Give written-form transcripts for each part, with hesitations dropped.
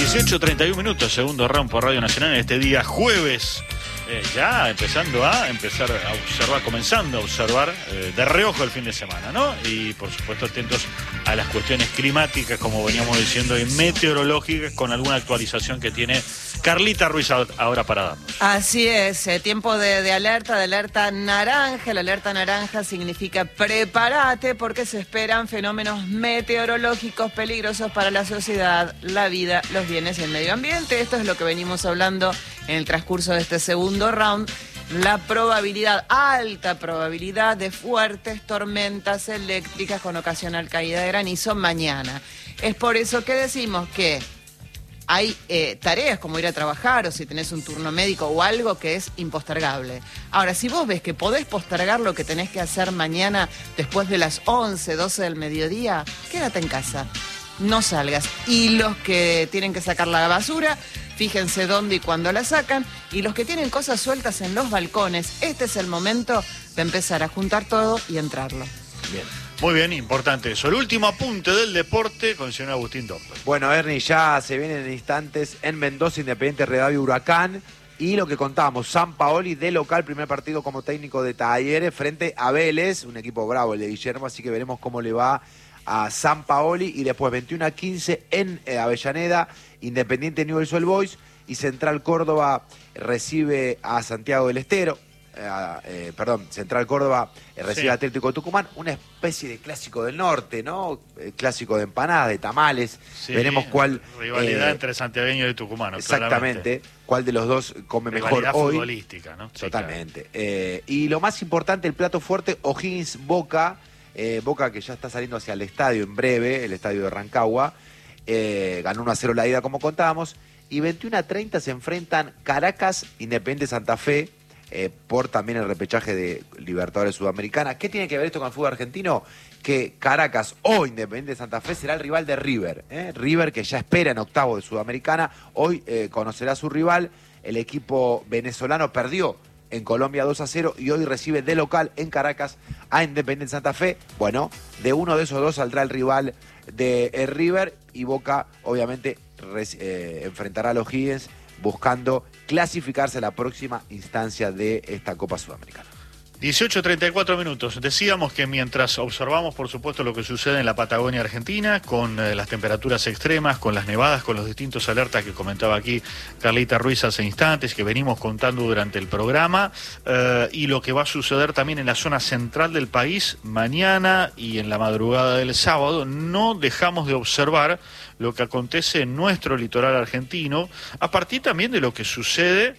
18:31 minutos, segundo round por Radio Nacional en este día jueves. Ya empezando a observar, comenzando a observar de reojo el fin de semana, ¿no? Y por supuesto atentos a las cuestiones climáticas, como veníamos diciendo, y meteorológicas, con alguna actualización que tiene Carlita Ruiz ahora para darnos. Así es, tiempo de alerta naranja. La alerta naranja significa prepárate porque se esperan fenómenos meteorológicos peligrosos para la sociedad, la vida, los bienes y el medio ambiente. Esto es lo que venimos hablando en el transcurso de este segundo round. La probabilidad, alta probabilidad de fuertes tormentas eléctricas con ocasional caída de granizo mañana. Es por eso que decimos que hay tareas como ir a trabajar o si tenés un turno médico o algo que es impostergable. Ahora, si vos ves que podés postergar lo que tenés que hacer mañana después de las 11, 12 del mediodía, quédate en casa, no salgas. Y los que tienen que sacar la basura, fíjense dónde y cuándo la sacan. Y los que tienen cosas sueltas en los balcones, este es el momento de empezar a juntar todo y entrarlo. Bien. Muy bien, importante eso. El último apunte del deporte con el señor Agustín Doppler. Bueno, Ernie, ya se vienen en instantes en Mendoza, Independiente Rivadavia Huracán. Y lo que contábamos, Sampaoli de local, primer partido como técnico de Talleres frente a Vélez, un equipo bravo el de Guillermo, así que veremos cómo le va a Sampaoli. Y después 21-15 en Avellaneda, Independiente Newell's Old Boys, y Central Córdoba recibe a Santiago del Estero. Central Córdoba recibe a Atlético Tucumán, una especie de clásico del norte, ¿no? Clásico de empanadas, de tamales. Sí, veremos cuál. Rivalidad entre santiagueño y tucumano. Exactamente. Claramente. Cuál de los dos come mejor hoy. Futbolística, ¿no? Sí, totalmente. Claro. Y lo más importante, el plato fuerte, O'Higgins Boca. Boca que ya está saliendo hacia el estadio en breve, el estadio de Rancagua. Ganó 1-0 la ida, como contábamos. Y 21-30 se enfrentan Caracas, Independiente Santa Fe. Por también el repechaje de Libertadores Sudamericana. ¿Qué tiene que ver esto con el fútbol argentino? Que Caracas o Independiente Santa Fe será el rival de River. River, que ya espera en octavo de Sudamericana, hoy conocerá a su rival. El equipo venezolano perdió en Colombia 2-0 y hoy recibe de local en Caracas a Independiente Santa Fe. Bueno, de uno de esos dos saldrá el rival de River, y Boca obviamente enfrentará a los O'Higgins buscando clasificarse a la próxima instancia de esta Copa Sudamericana. 18:34 minutos. Decíamos que mientras observamos, por supuesto, lo que sucede en la Patagonia Argentina, con las temperaturas extremas, con las nevadas, con los distintos alertas que comentaba aquí Carlita Ruiz hace instantes, que venimos contando durante el programa, y lo que va a suceder también en la zona central del país mañana y en la madrugada del sábado, no dejamos de observar lo que acontece en nuestro litoral argentino, a partir también de lo que sucede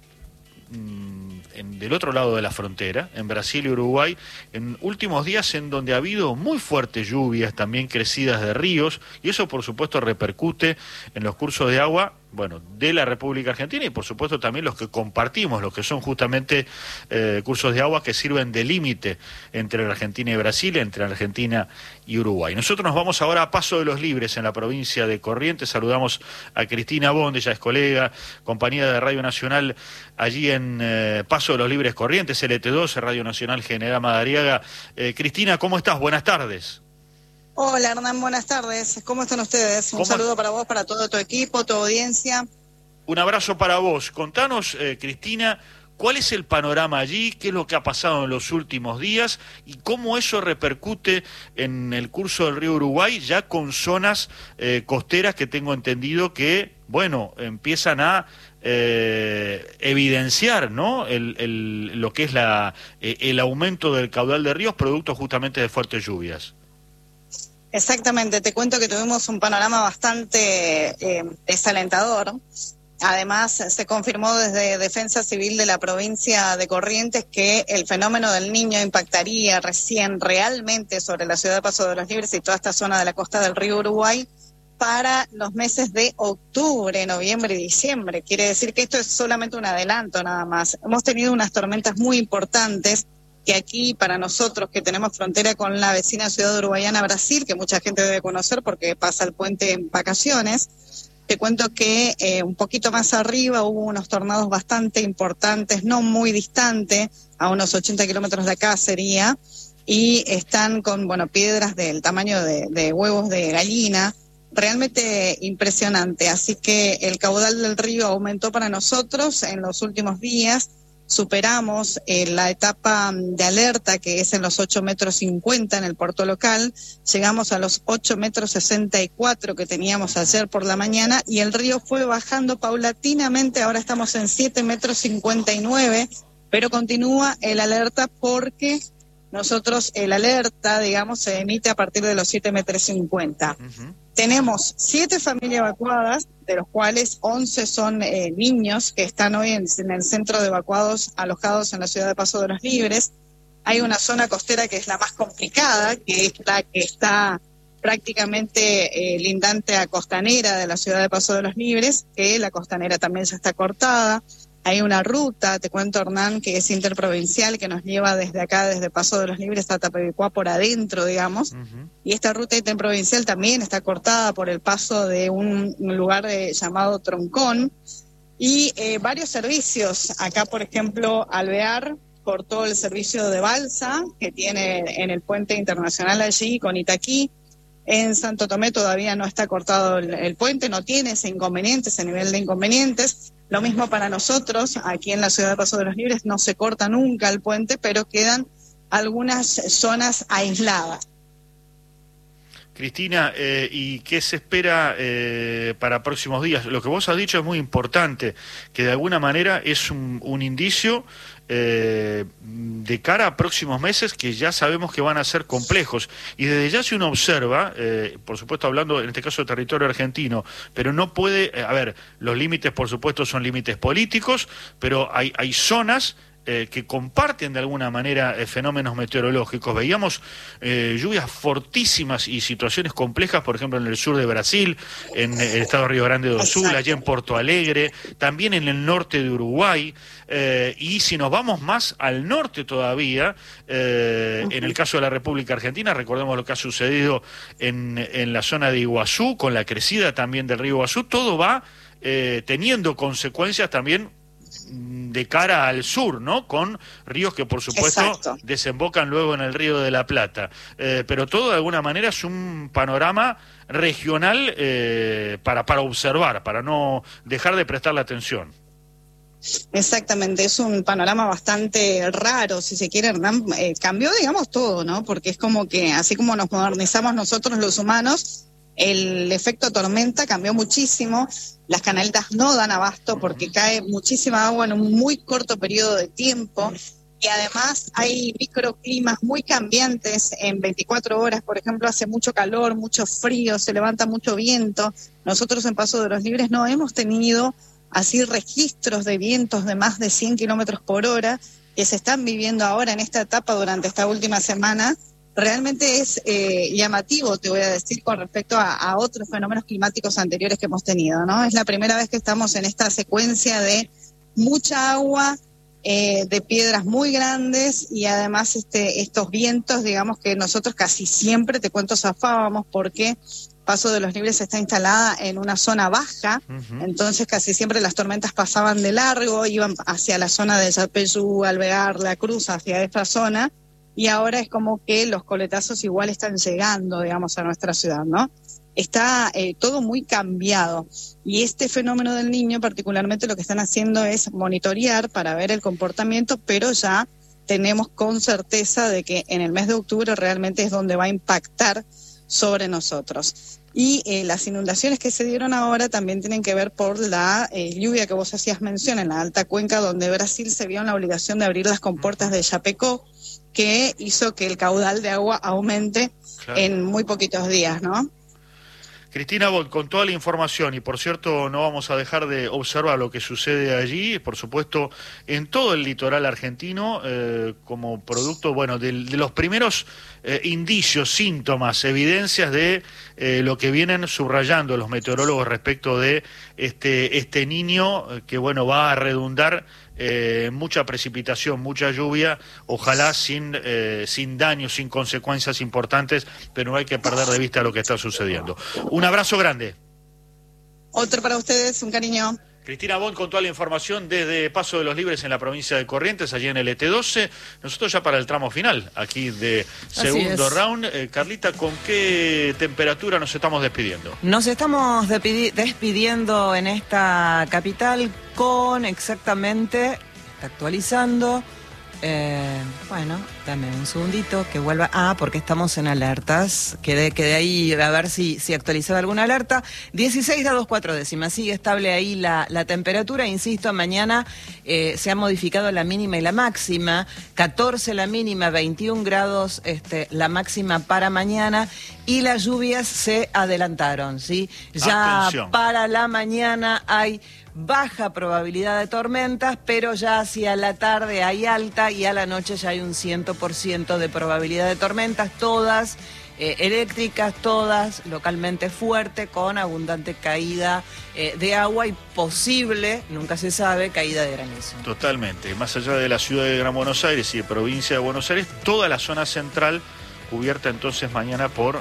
del otro lado de la frontera, en Brasil y Uruguay, en últimos días en donde ha habido muy fuertes lluvias, también crecidas de ríos, y eso por supuesto repercute en los cursos de agua, bueno, de la República Argentina, y por supuesto también los que compartimos, los que son justamente cursos de agua que sirven de límite entre la Argentina y Brasil, entre Argentina y Uruguay. Nosotros nos vamos ahora a Paso de los Libres, en la provincia de Corrientes. Saludamos a Cristina Bond, ella es colega, compañera de Radio Nacional allí en Paso de los Libres Corrientes, LT2, Radio Nacional General Madariaga. Cristina, ¿cómo estás? Buenas tardes. Hola Hernán, buenas tardes. ¿Cómo están ustedes? Un saludo para vos, para todo tu equipo, tu audiencia. Un abrazo para vos. Contanos, Cristina, ¿cuál es el panorama allí? ¿Qué es lo que ha pasado en los últimos días? ¿Y cómo eso repercute en el curso del río Uruguay, ya con zonas costeras que tengo entendido que, bueno, empiezan a evidenciar, ¿no? Lo que es el aumento del caudal de ríos producto justamente de fuertes lluvias? Exactamente, te cuento que tuvimos un panorama bastante desalentador. Además, se confirmó desde Defensa Civil de la provincia de Corrientes que el fenómeno del Niño impactaría recién realmente sobre la ciudad de Paso de los Libres y toda esta zona de la costa del río Uruguay para los meses de octubre, noviembre y diciembre. Quiere decir que esto es solamente un adelanto nada más. Hemos tenido unas tormentas muy importantes que aquí para nosotros que tenemos frontera con la vecina ciudad de Uruguayana, Brasil, que mucha gente debe conocer porque pasa el puente en vacaciones, te cuento que un poquito más arriba hubo unos tornados bastante importantes, no muy distante, a unos 80 kilómetros de acá sería, y están con piedras del tamaño de huevos de gallina, realmente impresionante. Así que el caudal del río aumentó para nosotros en los últimos días. Superamos la etapa de alerta, que es en los 8,50 metros en el puerto local. Llegamos a los 8,64 metros que teníamos ayer por la mañana, y el río fue bajando paulatinamente. Ahora estamos en 7,59 metros, pero continúa el alerta porque nosotros, el alerta, digamos, se emite a partir de los 7,50 metros. Tenemos 7 familias evacuadas, de los cuales 11 son niños que están hoy en el centro de evacuados alojados en la ciudad de Paso de los Libres. Hay una zona costera que es la más complicada, que es la que está prácticamente lindante a Costanera de la ciudad de Paso de los Libres, que la Costanera también ya está cortada. Hay una ruta, te cuento, Hernán, que es interprovincial, que nos lleva desde acá, desde Paso de los Libres a Tapecuá por adentro, digamos. Y esta ruta interprovincial también está cortada por el paso de un lugar llamado Troncón. Y varios servicios. Acá, por ejemplo, Alvear cortó el servicio de balsa que tiene en el puente internacional allí con Itaquí. En Santo Tomé todavía no está cortado el puente, no tiene ese inconveniente, ese nivel de inconvenientes. Lo mismo para nosotros, aquí en la ciudad de Paso de los Libres no se corta nunca el puente, pero quedan algunas zonas aisladas. Cristina, ¿y qué se espera para próximos días? Lo que vos has dicho es muy importante, que de alguna manera es un indicio de cara a próximos meses que ya sabemos que van a ser complejos. Y desde ya, si uno observa, por supuesto hablando en este caso de territorio argentino, pero no puede, los límites por supuesto son límites políticos, pero hay zonas que comparten de alguna manera fenómenos meteorológicos. Veíamos lluvias fortísimas y situaciones complejas, por ejemplo, en el sur de Brasil, en el estado de Río Grande do Sul, allá en Porto Alegre, también en el norte de Uruguay, y si nos vamos más al norte todavía, en el caso de la República Argentina, recordemos lo que ha sucedido en la zona de Iguazú, con la crecida también del río Iguazú, todo va teniendo consecuencias también de cara al sur, ¿no? Con ríos que por supuesto desembocan luego en el Río de la Plata. Pero todo de alguna manera es un panorama regional para observar, para no dejar de prestarle atención. Exactamente, es un panorama bastante raro, si se quiere, Hernán. Cambió, digamos, todo, ¿no? Porque es como que, así como nos modernizamos nosotros los humanos, el efecto tormenta cambió muchísimo. Las canaletas no dan abasto porque cae muchísima agua en un muy corto periodo de tiempo, y además hay microclimas muy cambiantes en 24 horas. Por ejemplo, hace mucho calor, mucho frío, se levanta mucho viento. Nosotros en Paso de los Libres no hemos tenido así registros de vientos de más de 100 kilómetros por hora que se están viviendo ahora en esta etapa durante esta última semana. Realmente es llamativo, te voy a decir, con respecto a otros fenómenos climáticos anteriores que hemos tenido, ¿no? Es la primera vez que estamos en esta secuencia de mucha agua, de piedras muy grandes, y además estos vientos, digamos, que nosotros casi siempre, te cuento, zafábamos porque Paso de los Libres está instalada en una zona baja, entonces casi siempre las tormentas pasaban de largo, iban hacia la zona de Yapeyú, Alvear, La Cruz, hacia esta zona. Y ahora es como que los coletazos igual están llegando, digamos, a nuestra ciudad, ¿no? Está todo muy cambiado. Y este fenómeno del Niño, particularmente, lo que están haciendo es monitorear para ver el comportamiento, pero ya tenemos con certeza de que en el mes de octubre realmente es donde va a impactar sobre nosotros. Y las inundaciones que se dieron ahora también tienen que ver por la lluvia que vos hacías mención en la alta cuenca, donde Brasil se vio en la obligación de abrir las compuertas de Chapecó, que hizo que el caudal de agua aumente en muy poquitos días, ¿no? Cristina Bot, con toda la información, y por cierto no vamos a dejar de observar lo que sucede allí, por supuesto en todo el litoral argentino, como producto, bueno, de los primeros indicios, síntomas, evidencias de lo que vienen subrayando los meteorólogos respecto de este Niño, que bueno, va a redundar mucha precipitación, mucha lluvia, ojalá sin daños, sin consecuencias importantes, pero no hay que perder de vista lo que está sucediendo. Un abrazo grande. Otro para ustedes, un cariño. Cristina Bond con toda la información desde Paso de los Libres en la provincia de Corrientes, allí en el ET12. Nosotros ya para el tramo final, aquí de segundo round. Carlita, ¿con qué temperatura nos estamos despidiendo? Nos estamos despidiendo en esta capital con exactamente, está actualizando, bueno, dame un segundito que vuelva. Porque estamos en alertas. Quedé ahí a ver si actualizaba alguna alerta. 16 grados 4 décimas. Sigue estable ahí la temperatura. Insisto, mañana se ha modificado la mínima y la máxima. 14 la mínima, 21 grados la máxima para mañana. Y las lluvias se adelantaron, ¿sí? Ya Atención. Para la mañana hay baja probabilidad de tormentas, pero ya hacia la tarde hay alta y a la noche ya hay un 100% de probabilidad de tormentas, todas eléctricas, todas localmente fuerte, con abundante caída de agua y posible, nunca se sabe, caída de granizo. Totalmente. Más allá de la ciudad de Gran Buenos Aires y de provincia de Buenos Aires, toda la zona central cubierta entonces mañana por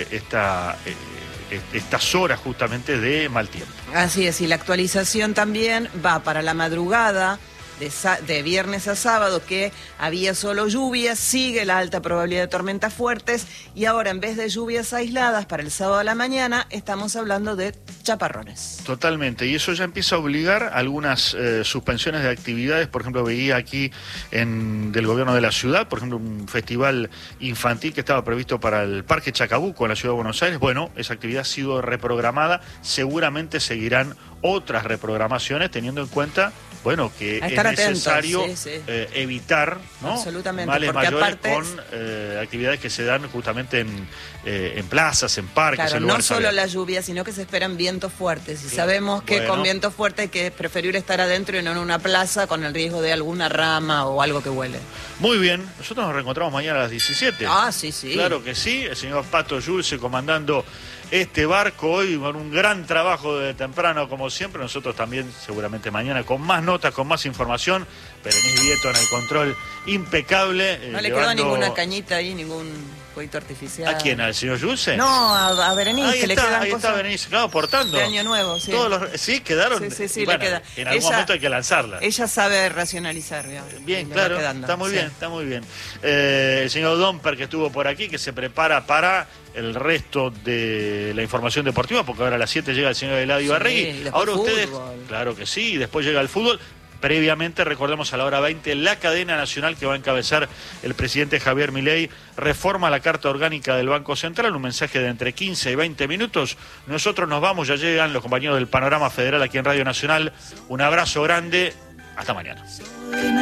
estas horas justamente de mal tiempo. Así es, y la actualización también va para la madrugada de viernes a sábado, que había solo lluvias, sigue la alta probabilidad de tormentas fuertes, y ahora en vez de lluvias aisladas para el sábado a la mañana, estamos hablando de chaparrones. Totalmente, y eso ya empieza a obligar a algunas suspensiones de actividades. Por ejemplo, veía aquí del gobierno de la ciudad, por ejemplo, un festival infantil que estaba previsto para el Parque Chacabuco en la ciudad de Buenos Aires. Bueno, esa actividad ha sido reprogramada, seguramente seguirán otras reprogramaciones, teniendo en cuenta, bueno, que es necesario evitar, ¿no?, absolutamente, males mayores aparte con actividades que se dan justamente en plazas, en parques, claro, en no lugares solo abiertos. la lluvia, sino que se esperan vientos fuertes, y Sí. sabemos que Bueno, con vientos fuertes hay que preferir estar adentro y no en una plaza con el riesgo de alguna rama o algo que huele. Muy bien, nosotros nos reencontramos mañana a las 17. Sí. Claro que sí, el señor Pato Yulce comandando este barco hoy con un gran trabajo de temprano como siempre. Nosotros también seguramente mañana con más notas, con más información. Berenice Vieto en el control impecable. No le quedó ninguna cañita ahí, ningún fueguito artificial. ¿A quién? ¿Al señor Yulce? No, a Berenice, Ahí que le está, quedan ahí cosas está Berenice, claro, aportando. de Año Nuevo, sí. Sí, quedaron. Sí, Bueno, le queda. en algún momento hay que lanzarla. Ella sabe racionalizar, Bien, le claro, va quedando, está muy sí. bien, está muy bien. El señor Domper, que estuvo por aquí, que se prepara para el resto de la información deportiva, porque ahora a las 7 llega el señor Eladio Sí, Arregui. y después Ahora ustedes, fútbol. claro que sí, y después llega el fútbol. Previamente, recordemos a la hora 20, la cadena nacional que va a encabezar el presidente Javier Milei reforma la Carta Orgánica del Banco Central, un mensaje de entre 15 y 20 minutos. Nosotros nos vamos, ya llegan los compañeros del Panorama Federal aquí en Radio Nacional. Un abrazo grande, hasta mañana.